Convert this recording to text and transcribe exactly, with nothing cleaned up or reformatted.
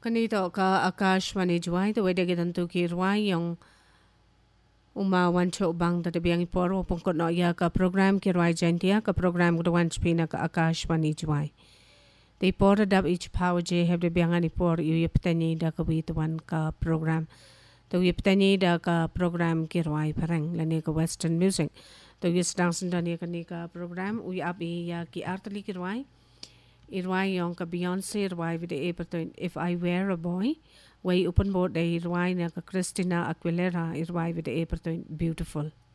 Kanito ka Akashwani Juai, the way they get into Kirwai, young Umawan Chobang, the Biang Poro, Punkot no ya ka program Kirwai Gentia, ka program Gudawan Spina ka Akashwani Juai. They ported up each power J have the Biangani por you yiptani da ka wit one ka program. The yiptani da ka program Kirwai Parang, Lanika Western music. The West Dance and Danika program, we abi ya ki artali Kirwai. Irwai yung ka Beyonce, irwai with the Aperton. If I Were a Boy, way open board, the irwai na ka Christina Aguilera, irwai with the Aperton. Beautiful.